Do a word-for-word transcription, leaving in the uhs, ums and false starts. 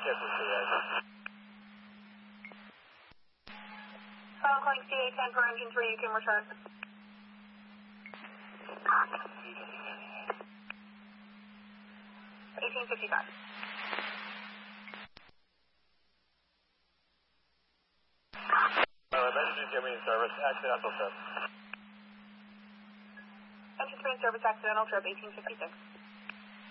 Yes, it's C A. Uh, calling C A ten for engine three, you can return. eighteen fifty-five. Uh, engine three in service, accidental trip. Engine three in service, accidental trip, eighteen fifty-six.